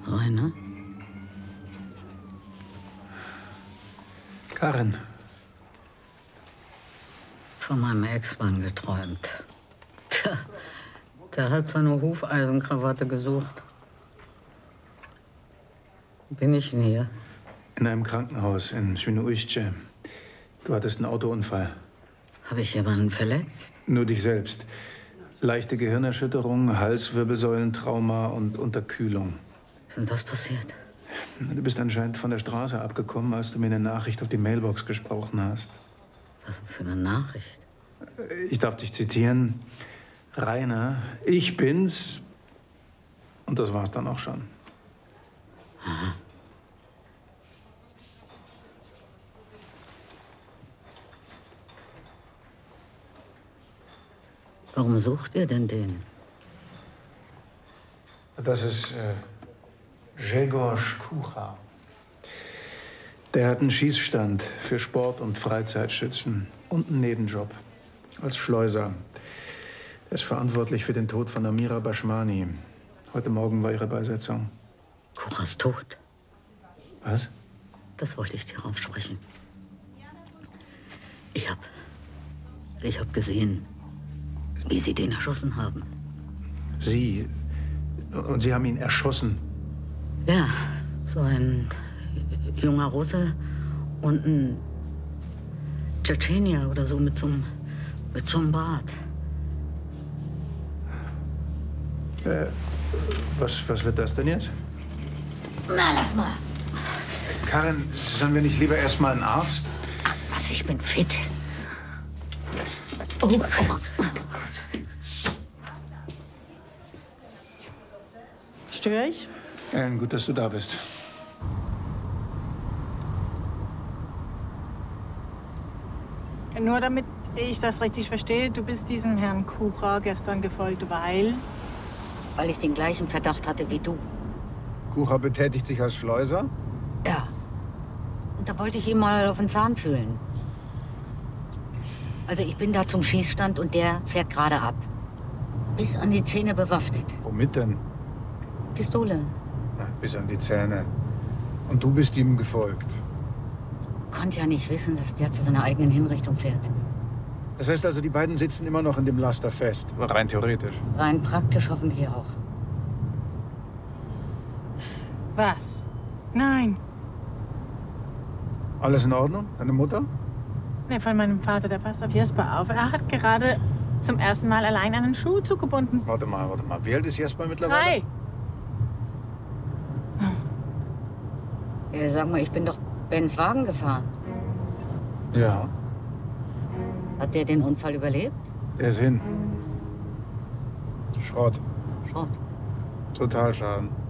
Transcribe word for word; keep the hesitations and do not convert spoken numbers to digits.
Rainer? Karin. Von meinem Ex-Mann geträumt. Tja, der hat seine Hufeisenkrawatte gesucht. Wo bin ich denn hier? In einem Krankenhaus in Świnoujście. Du hattest einen Autounfall. Habe ich jemanden verletzt? Nur dich selbst. Leichte Gehirnerschütterung, Halswirbelsäulentrauma und Unterkühlung. Ist denn das passiert? Du bist anscheinend von der Straße abgekommen, als du mir eine Nachricht auf die Mailbox gesprochen hast. Was für eine Nachricht? Ich darf dich zitieren. Rainer, ich bin's. Und das war's dann auch schon. Aha. Warum sucht ihr denn den? Das ist äh, Grzegorz Kucha. Der hat einen Schießstand für Sport- und Freizeitschützen und einen Nebenjob als Schleuser. Er ist verantwortlich für den Tod von Amira Bashmani. Heute Morgen war ihre Beisetzung. Kuchas tot. Was? Das wollte ich dir aufsprechen. Ich hab... Ich hab gesehen, wie sie den erschossen haben. Sie? Und Sie haben ihn erschossen? Ja, so ein junger Russe und ein Tschetschenier oder so mit so einem, mit so einem Bart. Äh, was, was wird das denn jetzt? Na, lass mal. Karin, sollen wir nicht lieber erst mal einen Arzt? Ach, was, ich bin fit. Oh, Störe ich? Ellen, gut, dass du da bist. Nur damit ich das richtig verstehe, du bist diesem Herrn Kucha gestern gefolgt, weil... Weil ich den gleichen Verdacht hatte wie du. Kucha betätigt sich als Schleuser? Ja. Und da wollte ich ihm mal auf den Zahn fühlen. Also ich bin da zum Schießstand und der fährt gerade ab. Bis an die Zähne bewaffnet. Womit denn? Pistole. Na, bis an die Zähne. Und du bist ihm gefolgt. Konnte ja nicht wissen, dass der zu seiner eigenen Hinrichtung fährt. Das heißt also, die beiden sitzen immer noch in dem Laster fest. Rein theoretisch. Rein praktisch hoffentlich auch. Was? Nein. Alles in Ordnung? Deine Mutter? Nee, von meinem Vater, der passt auf Jesper auf. Er hat gerade zum ersten Mal allein einen Schuh zugebunden. Warte mal, warte mal. Wie alt ist Jesper mittlerweile? Drei. Äh, sag mal, ich bin doch Bens Wagen gefahren. Ja. Hat der den Unfall überlebt? Der ist hin. Schrott. Schrott. Totalschaden.